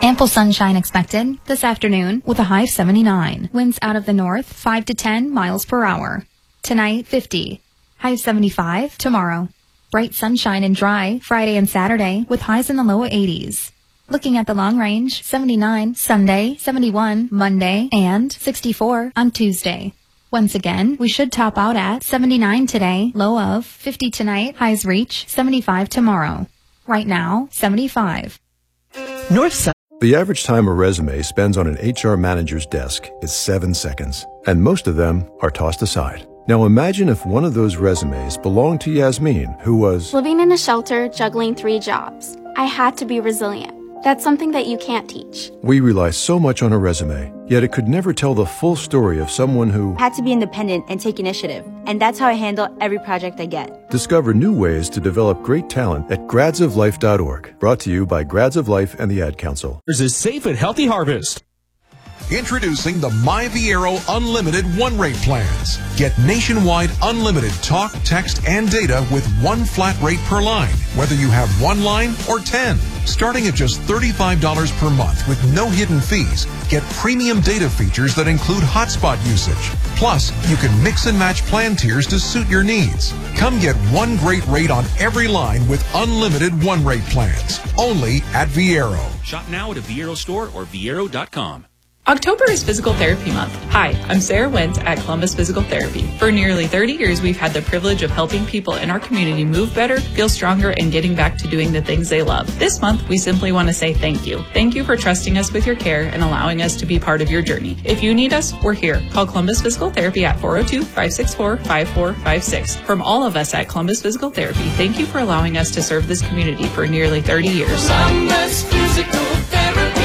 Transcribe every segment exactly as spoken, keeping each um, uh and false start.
Ample sunshine expected this afternoon with a high of seventy-nine. Winds out of the north, five to ten miles per hour. Tonight, fifty. High of seventy-five tomorrow. Bright sunshine and dry Friday and Saturday with highs in the low eighties. Looking at the long range, seventy-nine Sunday, seventy-one Monday, and sixty-four on Tuesday. Once again, we should top out at seventy-nine today, low of fifty tonight, highs reach seventy-five tomorrow. Right now, seventy-five. Northside. The average time a resume spends on an H R manager's desk is seven seconds, and most of them are tossed aside. Now imagine if one of those resumes belonged to Yasmin, who was living in a shelter, juggling three jobs. I had to be resilient. That's something that you can't teach. We rely so much on a resume, yet it could never tell the full story of someone who had to be independent and take initiative. And that's how I handle every project I get. Discover new ways to develop great talent at grads of life dot org. Brought to you by Grads of Life and the Ad Council. There's a safe and healthy harvest. Introducing the MyViero Unlimited one-rate plans. Get nationwide unlimited talk, text, and data with one flat rate per line, whether you have one line or ten. Starting at just thirty-five dollars per month with no hidden fees, get premium data features that include hotspot usage. Plus, you can mix and match plan tiers to suit your needs. Come get one great rate on every line with unlimited one-rate plans. Only at Viero. Shop now at a Viero store or viero dot com. October is Physical Therapy Month. Hi, I'm Sarah Wentz at Columbus Physical Therapy. For nearly thirty years, we've had the privilege of helping people in our community move better, feel stronger, and getting back to doing the things they love. This month, we simply want to say thank you. Thank you for trusting us with your care and allowing us to be part of your journey. If you need us, we're here. Call Columbus Physical Therapy at four oh two, five six four, five four five six. From all of us at Columbus Physical Therapy, thank you for allowing us to serve this community for nearly thirty years. Columbus Physical Therapy.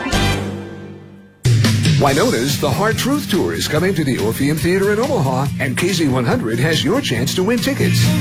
Winona's The Hard Truth Tour is coming to the Orpheum Theater in Omaha, and K Z one hundred has your chance to win tickets.